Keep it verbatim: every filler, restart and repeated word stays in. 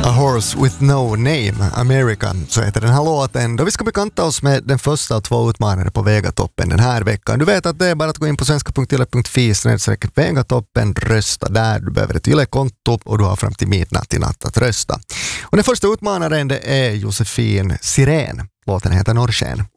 A Horse with No Name, American, så heter den här låten. Då vi ska bekanta oss med den första av två utmanare på Vegatoppen den här veckan. Du vet att det är bara att gå in på svenska punkt yle punkt fi snedstreck Vegatoppen, rösta där. Du behöver ett Yle-konto och du har fram till midnatt i natt att rösta. Och den första utmanaren det är Josefin Sirén. Låten heter Norrsken.